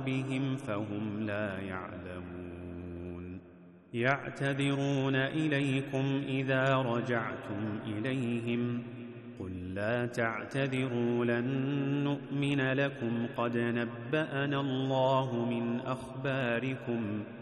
قلوبهم فهم لا يعلمون. يعتذرون إليكم إذا رجعتم إليهم قل لا تعتذروا لن نؤمن لكم قد نبأنا الله من أخباركم